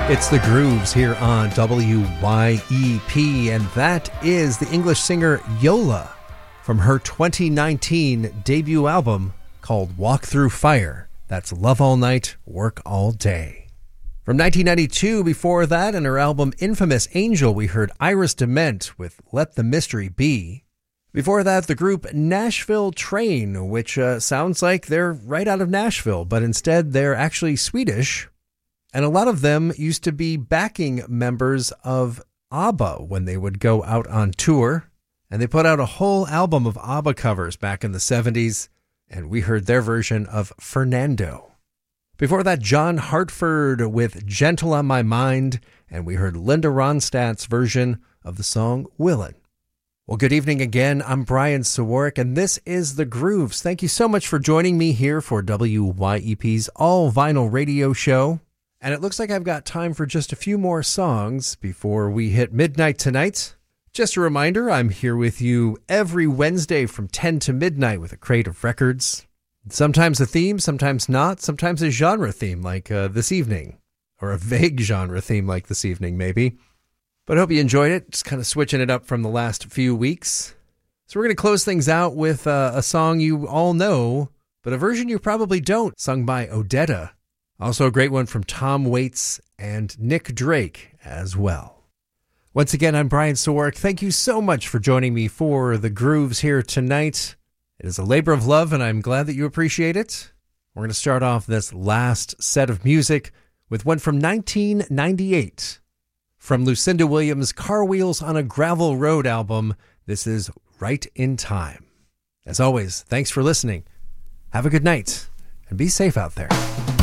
It's The Grooves here on WYEP, and that is the English singer Yola from her 2019 debut album called Walk Through Fire. That's Love All Night, Work All Day. From 1992, before that, in her album Infamous Angel, we heard Iris Dement with Let the Mystery Be. Before that, the group Nashville Train, which sounds like they're right out of Nashville, but instead they're actually Swedish. And a lot of them used to be backing members of ABBA when they would go out on tour. And they put out a whole album of ABBA covers back in the 70s. And we heard their version of Fernando. Before that, John Hartford with Gentle on My Mind. And we heard Linda Ronstadt's version of the song Willin'. Well, good evening again. I'm Brian Sawarek, and this is The Grooves. Thank you so much for joining me here for WYEP's all-vinyl radio show. And it looks like I've got time for just a few more songs before we hit midnight tonight. Just a reminder, I'm here with you every Wednesday from 10 to midnight with a crate of records. Sometimes a theme, sometimes not. Sometimes a genre theme like this evening. Or a vague genre theme like this evening, maybe. But I hope you enjoyed it. Just kind of switching it up from the last few weeks. So we're going to close things out with a song you all know, but a version you probably don't, sung by Odetta. Also a great one from Tom Waits and Nick Drake as well. Once again, I'm Brian Sawarek. Thank you so much for joining me for The Grooves here tonight. It is a labor of love, and I'm glad that you appreciate it. We're going to start off this last set of music with one from 1998. From Lucinda Williams' Car Wheels on a Gravel Road album, this is Right in Time. As always, thanks for listening. Have a good night, and be safe out there.